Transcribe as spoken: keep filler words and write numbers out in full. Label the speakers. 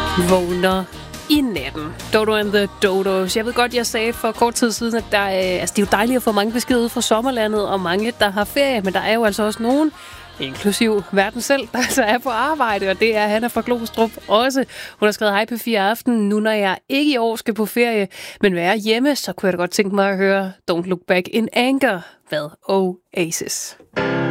Speaker 1: Vågner i natten. Dodo and the Dodos. Jeg ved godt, jeg sagde for kort tid siden, at der er, altså, det er jo dejligt at få mange beskeder ud fra sommerlandet, og mange, der har ferie, men der er jo altså også nogen, inklusiv verden selv, der altså er på arbejde, og det er Hanna fra Glostrup også. Hun har skrevet, hej P fire Aften, nu når jeg ikke i år skal på ferie, men være hjemme, så kunne jeg da godt tænke mig at høre Don't Look Back in Anger. Hvad Oasis.